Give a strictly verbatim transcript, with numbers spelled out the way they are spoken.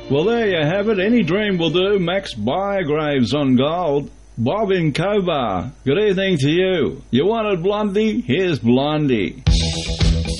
Well, there you have it. Any dream will do. Max Bygraves on gold. Bob in Cobar, good evening to you. You wanted Blondie? Here's Blondie.